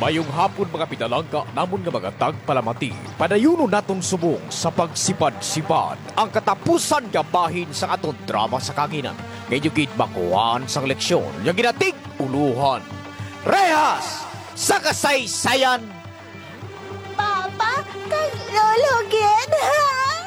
Mayong hapon mga pinalangga namon nga mga tagpalamati. Padayuno naton subong sa pagsipad-sipad ang katapusan nga bahin sa aton drama sa kanginan. Ngayon gid makuhaan sang leksyon yung ginatig uluhan. Rehas sa kasaysayan. Papa, kag lolo gid.